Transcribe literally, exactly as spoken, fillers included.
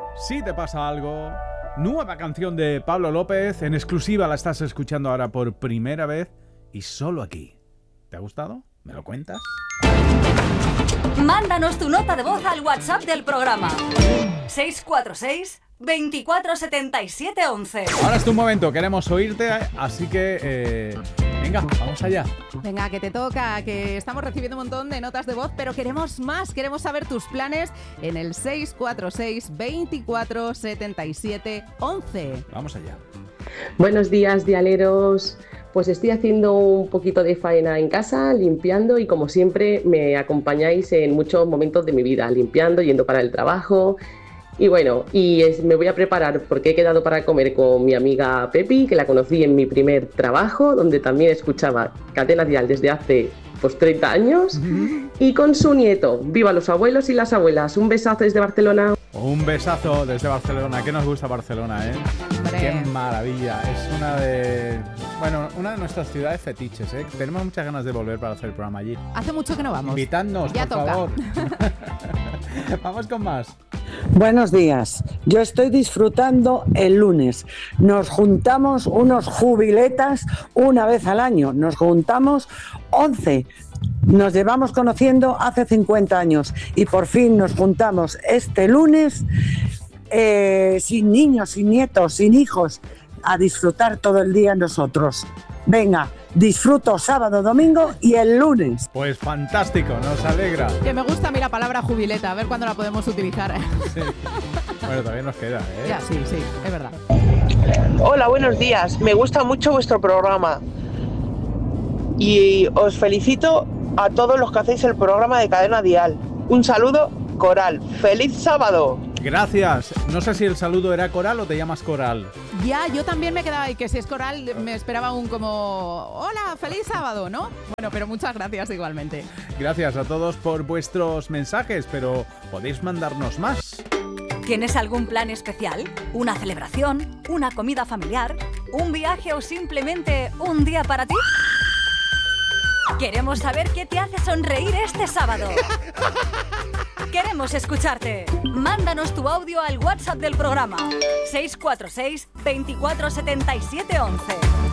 Si te pasa algo, nueva canción de Pablo López, en exclusiva la estás escuchando ahora por primera vez y solo aquí. ¿Te ha gustado? ¿Me lo cuentas? Mándanos tu nota de voz al WhatsApp del programa seis cuatro seis, veinticuatro setenta y siete once. Ahora es tu momento, queremos oírte, así que eh, venga, vamos allá. Venga, que te toca, que estamos recibiendo un montón de notas de voz, pero queremos más, queremos saber tus planes en el seis cuatro seis, veinticuatro setenta y siete once. Vamos allá. Buenos días, dialeros. Pues estoy haciendo un poquito de faena en casa, limpiando, y como siempre me acompañáis en muchos momentos de mi vida, limpiando, yendo para el trabajo. Y bueno, y es, me voy a preparar porque he quedado para comer con mi amiga Pepi, que la conocí en mi primer trabajo, donde también escuchaba Cadena Dial desde hace pues treinta años, uh-huh. y con su nieto. ¡Viva los abuelos y las abuelas! Un besazo desde Barcelona. Un besazo desde Barcelona. ¿Qué nos gusta Barcelona, eh? Hombre. ¡Qué maravilla! Es una de... Bueno, una de nuestras ciudades fetiches, ¿eh? Tenemos muchas ganas de volver para hacer el programa allí. Hace mucho que no vamos. Invitadnos, ya por toca. favor. Vamos con más. Buenos días. Yo estoy disfrutando el lunes. Nos juntamos unos jubiletas una vez al año. Nos juntamos once. Nos llevamos conociendo hace cincuenta años y por fin nos juntamos este lunes eh, sin niños, sin nietos, sin hijos, a disfrutar todo el día nosotros. Venga, disfruto sábado, domingo y el lunes. Pues fantástico, nos alegra. Que me gusta a mí la palabra jubileta, a ver cuándo la podemos utilizar. Sí. Bueno, todavía nos queda, ¿eh? Ya, sí, sí, es verdad. Hola, buenos días. Me gusta mucho vuestro programa. Y os felicito a todos los que hacéis el programa de Cadena Dial. Un saludo, Coral. ¡Feliz sábado! Gracias. No sé si el saludo era Coral o te llamas Coral. Ya, yo también me quedaba ahí, que si es Coral me esperaba un como... Hola, feliz sábado, ¿no? Bueno, pero muchas gracias igualmente. Gracias a todos por vuestros mensajes, pero podéis mandarnos más. ¿Tienes algún plan especial? ¿Una celebración? ¿Una comida familiar? ¿Un viaje o simplemente un día para ti? Queremos saber qué te hace sonreír este sábado. Queremos escucharte. Mándanos tu audio al WhatsApp del programa seis cuatro seis, veinticuatro setenta y siete once.